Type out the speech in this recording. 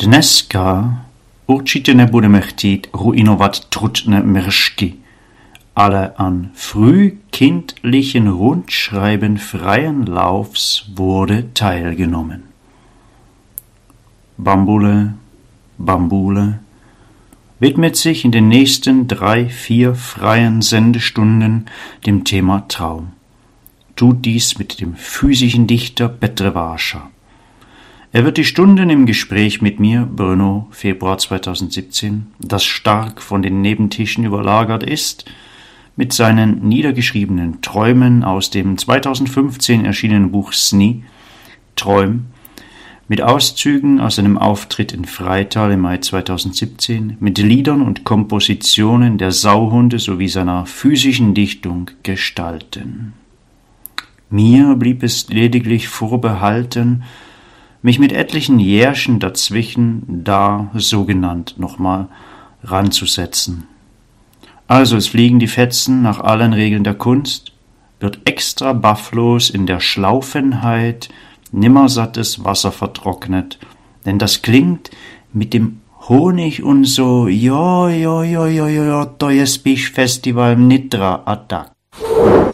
Dneska určitě nebudeme chtít ruinovat trutné mršky, ale an frühkindlichen Rundschreiben freien Laufs wurde teilgenommen. Bambule, Bambule widmet sich in den nächsten 3-4 freien Sendestunden dem Thema Traum. Tut dies mit dem physischen Dichter Petr Vácha. Er wird die Stunden im Gespräch mit mir, Brno, Februar 2017, das stark von den Nebentischen überlagert ist, mit seinen niedergeschriebenen Träumen aus dem 2015 erschienenen Buch Sny, Träum, mit Auszügen aus einem Auftritt in Freital im Mai 2017, mit Liedern und Kompositionen der Sauhunde sowie seiner physischen Dichtung gestalten. Mir blieb es lediglich vorbehalten, mich mit etlichen Jährchen dazwischen da so genannt nochmal ranzusetzen. Also es fliegen die Fetzen nach allen Regeln der Kunst, wird extra bafflos in der Schlaufenheit nimmersattes Wasser vertrocknet, denn das klingt mit dem Honig und so, to je spíš festival Nitra a tak.